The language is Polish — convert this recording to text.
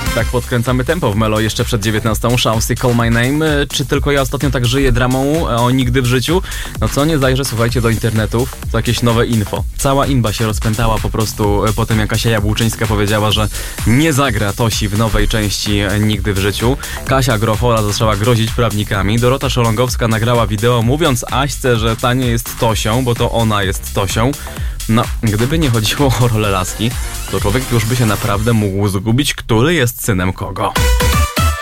Tak podkręcamy tempo w Melo jeszcze przed 19. Shousty Call My Name. Czy tylko ja ostatnio tak żyję dramą o nigdy w życiu? No co nie zajrzę, słuchajcie, do internetów, to jakieś nowe info. Cała inba się rozpętała po prostu po tym, jak Kasia Jabłczyńska powiedziała, że nie zagra Tosi w nowej części Nigdy w życiu. Kasia Grochola zaczęła grozić prawnikami. Dorota Szolongowska nagrała wideo mówiąc Aśce, że ta nie jest Tosią, bo to ona jest Tosią. No, gdyby nie chodziło o rolę laski, to człowiek już by się naprawdę mógł zgubić, który jest synem kogo.